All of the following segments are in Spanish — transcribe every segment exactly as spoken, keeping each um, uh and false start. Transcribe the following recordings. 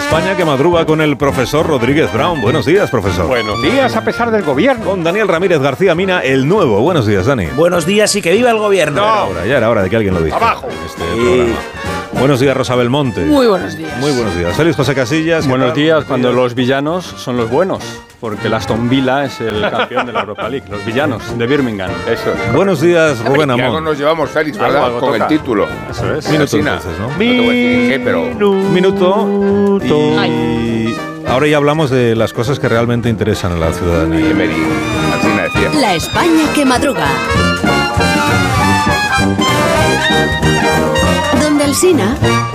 España que madruga con el profesor Rodríguez Brown. Buenos días, profesor. Buenos días a pesar del gobierno. Con Daniel Ramírez García Mina, el nuevo. Buenos días, Dani. Buenos días y que viva el gobierno. No. Ya era hora, ya era hora de que alguien lo dijera. Abajo. En este programa. Buenos días, Rosa Belmonte. Muy buenos días. Muy buenos días. Félix José Casillas. Buenos días, cuando los villanos son los buenos. Porque el Aston Villa es el campeón de la Europa League. Los villanos de Birmingham. Eso es. Buenos días, Rubén Amón. Amón. Nos llevamos, Félix, ¿verdad? Algo, algo con toca. el título. Eso es. Minuto entonces, ¿no? No te voy a decir qué, pero... Minuto. Y ahora ya hablamos de las cosas que realmente interesan a la ciudadanía. Y Emery, Alsina decía. La España que madruga. Donde Alsina.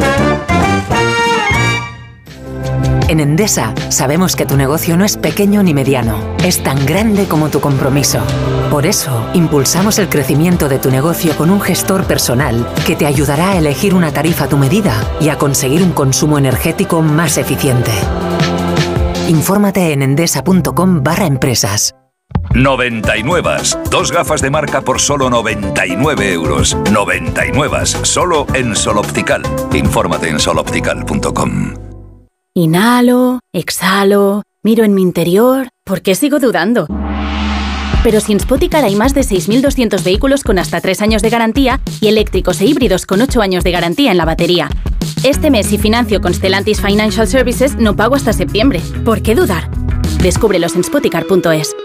En Endesa sabemos que tu negocio no es pequeño ni mediano, es tan grande como tu compromiso. Por eso, impulsamos el crecimiento de tu negocio con un gestor personal que te ayudará a elegir una tarifa a tu medida y a conseguir un consumo energético más eficiente. Infórmate en endesa.com barra empresas. noventa y nueve. Dos gafas de marca por solo noventa y nueve euros. noventa y nueve. Solo en Sol Optical. Infórmate en sol optical punto com. Inhalo, exhalo, miro en mi interior. ¿Por qué sigo dudando? Pero si en Spoticar hay más de seis mil doscientos vehículos con hasta tres años de garantía y eléctricos e híbridos con ocho años de garantía en la batería. Este mes, si financio con Stellantis Financial Services, no pago hasta septiembre. ¿Por qué dudar? Descúbrelos en spoticar punto es.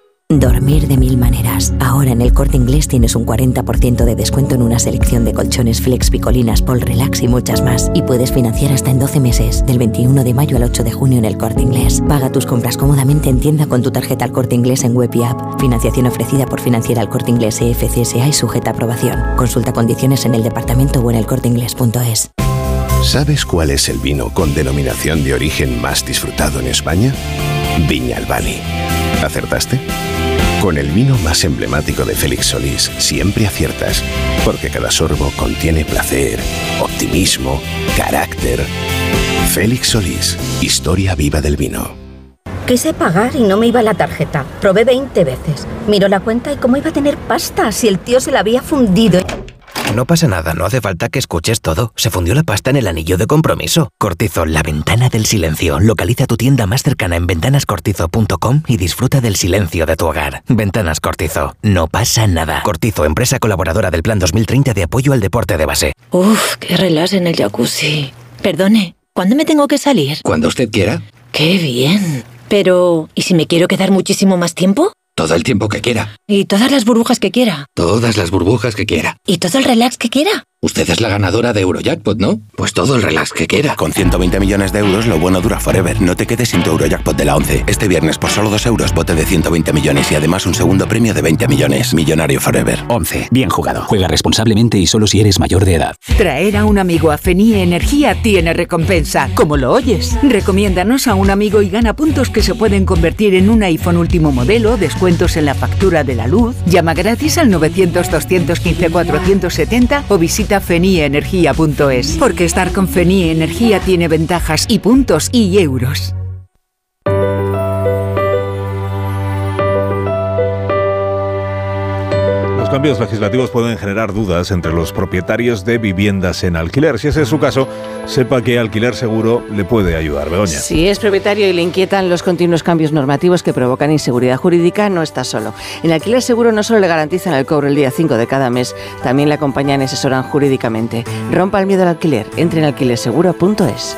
Dormir de mil maneras. Ahora en el Corte Inglés tienes un cuarenta por ciento de descuento en una selección de colchones Flex, Picolinas, Pol Relax y muchas más. Y puedes financiar hasta en doce meses, del veintiuno de mayo al ocho de junio en el Corte Inglés. Paga tus compras cómodamente en tienda con tu tarjeta El Corte Inglés en web y app. Financiación ofrecida por Financiera El Corte Inglés E F C S A y sujeta a aprobación. Consulta condiciones en el departamento o en el corte inglés punto es. ¿Sabes cuál es el vino con denominación de origen más disfrutado en España? Viña Albani. ¿Acertaste? Con el vino más emblemático de Félix Solís siempre aciertas, porque cada sorbo contiene placer, optimismo, carácter. Félix Solís, historia viva del vino. Quise pagar y no me iba la tarjeta. Probé veinte veces. Miro la cuenta y cómo iba a tener pasta si el tío se la había fundido. No pasa nada, no hace falta que escuches todo. Se fundió la pasta en el anillo de compromiso. Cortizo, la ventana del silencio. Localiza tu tienda más cercana en ventanas cortizo punto com y disfruta del silencio de tu hogar. Ventanas Cortizo. No pasa nada. Cortizo, empresa colaboradora del Plan dos mil treinta de apoyo al deporte de base. Uf, qué relax en el jacuzzi. Perdone, ¿cuándo me tengo que salir? Cuando usted quiera. Qué bien. Pero, ¿y si me quiero quedar muchísimo más tiempo? Todo el tiempo que quiera. ¿Y todas las burbujas que quiera? Todas las burbujas que quiera. ¿Y todo el relax que quiera? Usted es la ganadora de Eurojackpot, ¿no? Pues todo el relax que quiera. Con ciento veinte millones de euros, lo bueno dura forever. No te quedes sin tu Eurojackpot de la once. Este viernes, por solo dos euros, bote de ciento veinte millones y además un segundo premio de veinte millones. Millonario forever. once. Bien jugado. Juega responsablemente y solo si eres mayor de edad. Traer a un amigo a Fenie Energía tiene recompensa. ¿Cómo lo oyes? Recomiéndanos a un amigo y gana puntos que se pueden convertir en un iPhone último modelo, descuentos en la factura de la luz. Llama gratis al novecientos, doscientos quince, cuatrocientos setenta o visita fenie energía punto es. Porque estar con Fenie Energía tiene ventajas y puntos y euros. Los cambios legislativos pueden generar dudas entre los propietarios de viviendas en alquiler. Si ese es su caso, sepa que Alquiler Seguro le puede ayudar. Begoña. Si es propietario y le inquietan los continuos cambios normativos que provocan inseguridad jurídica, no está solo. En Alquiler Seguro no solo le garantizan el cobro el día cinco de cada mes, también le acompañan y asesoran jurídicamente. Rompa el miedo al alquiler. Entre en alquiler seguro punto es.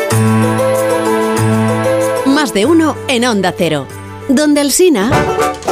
Más de uno en Onda Cero. Donde Alsina.